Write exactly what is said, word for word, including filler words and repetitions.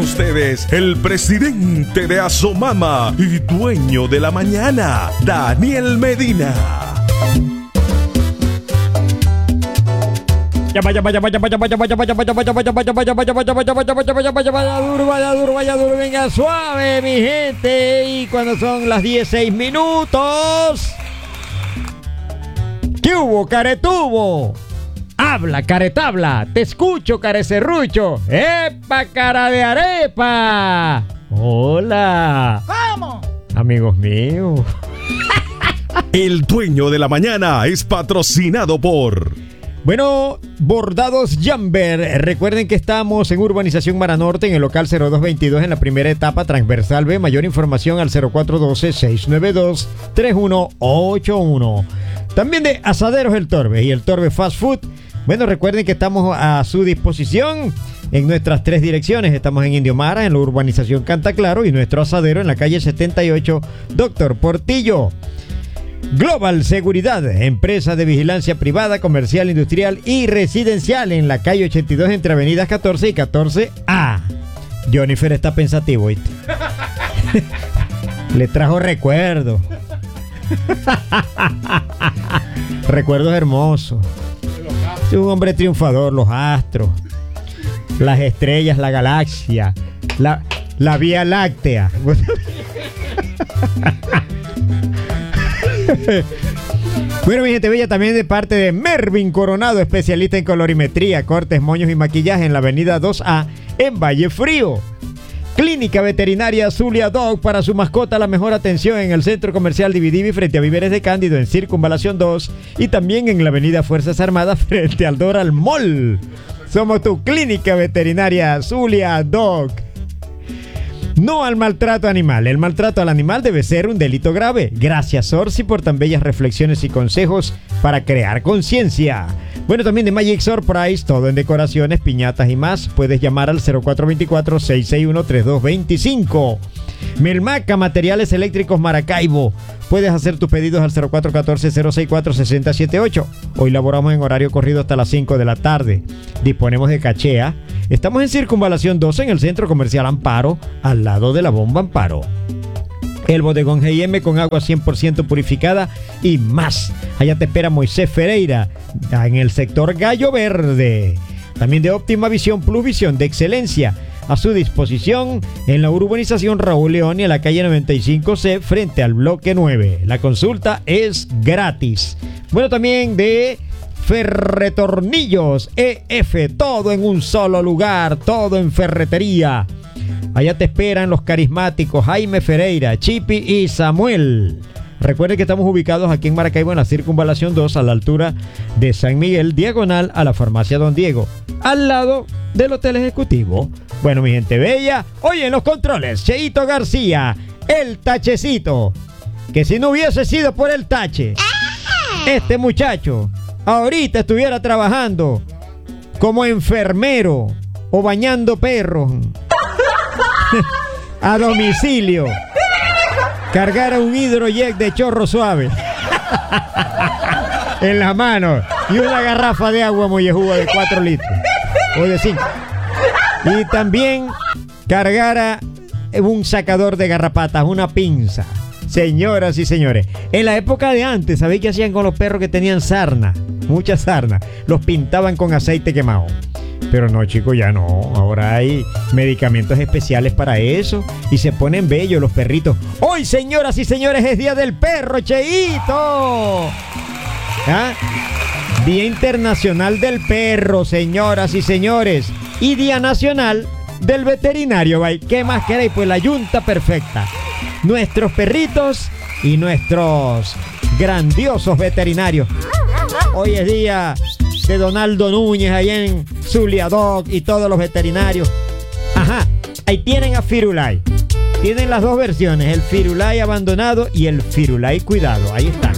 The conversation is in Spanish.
ustedes el presidente de Asomama y dueño de la mañana, Daniel Medina. Vaya, vaya, vaya, vaya, vaya, vaya, vaya, vaya, vaya, vaya, vaya, vaya, vaya, vaya, vaya, vaya, vaya, vaya, vaya, duro, vaya duro, vaya duro, venga suave, mi gente. Y cuando son las dieciséis minutos. ¿Qué hubo, caretubo? Habla, caretabla, te escucho, carecerrucho. ¡Epa, cara de arepa! Hola. ¿Cómo? Amigos míos. El dueño de la mañana es patrocinado por... Bueno, Bordados Jamber. Recuerden que estamos en Urbanización Mara Norte, en el local cero dos veintidós, en la primera etapa transversal B. Mayor información al cero cuatro uno dos, seis nueve dos, tres uno ocho uno. También de Asaderos El Torbe y El Torbe Fast Food. Bueno, recuerden que estamos a su disposición en nuestras tres direcciones. Estamos en Indio Mara, en la urbanización Canta Claro, y nuestro asadero en la calle setenta y ocho, Doctor Portillo. Global Seguridad, empresa de vigilancia privada, comercial, industrial y residencial, en la calle ochenta y dos entre avenidas catorce y catorce A. Jonnifer está pensativo, ¿viste? Le trajo recuerdos. Recuerdos hermosos. Es un hombre triunfador, los astros, las estrellas, la galaxia, la, la Vía Láctea. Bueno, mi gente bella, también de parte de Mervin Coronado, especialista en colorimetría, cortes, moños y maquillaje, en la avenida dos A en Valle Frío. Clínica Veterinaria Zulia Dog, para su mascota la mejor atención en el Centro Comercial Dividivi frente a Víveres de Cándido en Circunvalación dos, y también en la avenida Fuerzas Armadas frente al Doral Mall. Somos tu Clínica Veterinaria Zulia Dog. No al maltrato animal. El maltrato al animal debe ser un delito grave. Gracias, Orsi, por tan bellas reflexiones y consejos para crear conciencia. Bueno, también de Magic Surprise, todo en decoraciones, piñatas y más. Puedes llamar al cero cuatro veinticuatro, seiscientos sesenta y uno, treinta y dos veinticinco. Melmaca, materiales eléctricos Maracaibo. Puedes hacer tus pedidos al cero cuatro uno cuatro, cero seis cuatro, seis cero siete ocho. Hoy laboramos en horario corrido hasta las cinco de la tarde. Disponemos de cachea. Estamos en Circunvalación dos, en el Centro Comercial Amparo, al lado de la Bomba Amparo. El bodegón G y M con agua cien por ciento purificada y más. Allá te espera Moisés Ferreira, en el sector Gallo Verde. También de Óptima Visión Plus, visión de excelencia, a su disposición en la urbanización Raúl León y en la calle noventa y cinco C frente al bloque nueve. La consulta es gratis. Bueno, también de Ferretornillos E F, todo en un solo lugar, todo en ferretería. Allá te esperan los carismáticos Jaime Ferreira, Chipi y Samuel. Recuerden que estamos ubicados aquí en Maracaibo, en la Circunvalación dos, a la altura de San Miguel, diagonal a la farmacia Don Diego, al lado del Hotel Ejecutivo. Bueno, mi gente bella, hoy en los controles, Cheito García, el tachecito, que si no hubiese sido por el tache, este muchacho ahorita estuviera trabajando como enfermero o bañando perros a domicilio. Cargar un hidrojet de chorro suave en las manos y una garrafa de agua mollejuda de cuatro litros o de cinco. Y también cargar un sacador de garrapatas, una pinza. Señoras y señores, en la época de antes, ¿sabéis qué hacían con los perros que tenían sarna? Mucha sarna. Los pintaban con aceite quemado. Pero no, chicos, ya no. Ahora hay medicamentos especiales para eso y se ponen bellos los perritos. Hoy, señoras y señores, es Día del Perro, Cheito. ¿Ah? Día Internacional del Perro, señoras y señores. Y Día Nacional del Veterinario. ¿Qué más queréis? Pues la yunta perfecta. Nuestros perritos y nuestros grandiosos veterinarios. Hoy es día de Donaldo Núñez allá en Zulia Dog y todos los veterinarios. Ajá, ahí tienen a Firulai. Tienen las dos versiones, el Firulai abandonado y el Firulai cuidado. Ahí están.